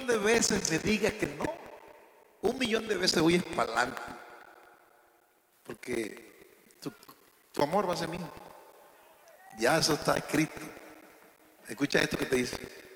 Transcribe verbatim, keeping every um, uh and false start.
millón de veces me diga que no, un millón de veces voy para adelante, porque tu, tu amor va a ser mío. Ya eso está escrito. Escucha esto que te dice: